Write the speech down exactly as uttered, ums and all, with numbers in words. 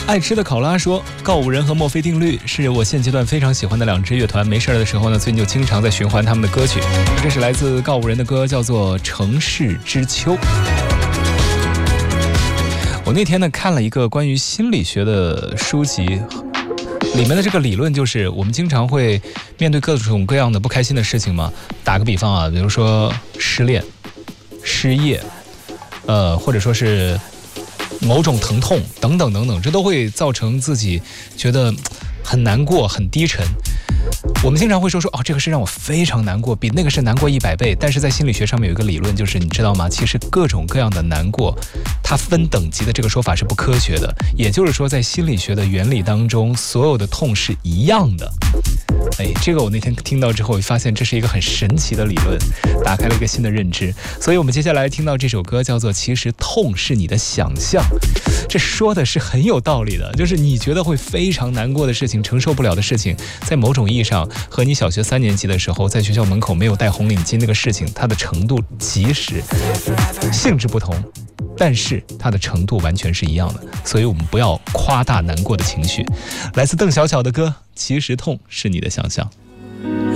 爱吃的考拉说，告五人和墨菲定律是我现阶段非常喜欢的两支乐团，没事的时候呢，最近就经常在循环他们的歌曲。这是来自告五人的歌，叫做《城市之秋》。我那天呢看了一个关于心理学的书籍，里面的这个理论就是我们经常会面对各种各样的不开心的事情嘛。打个比方啊，比如说失恋、失业，呃，或者说是某种疼痛等等等等，这都会造成自己觉得很难过、很低沉。我们经常会说说哦，这个事让我非常难过，比那个事难过一百倍。但是在心理学上面有一个理论，就是你知道吗？其实各种各样的难过，它分等级的这个说法是不科学的。也就是说，在心理学的原理当中，所有的痛是一样的。哎，这个我那天听到之后，发现这是一个很神奇的理论，打开了一个新的认知。所以我们接下来听到这首歌叫做《其实痛是你的想象》，这说的是很有道理的，就是你觉得会非常难过的事情、承受不了的事情，在某种意义上和你小学三年级的时候在学校门口没有戴红领巾那个事情，它的程度其实性质不同，但是它的程度完全是一样的。所以我们不要夸大难过的情绪。来自邓小巧的歌，其实痛是你的想象。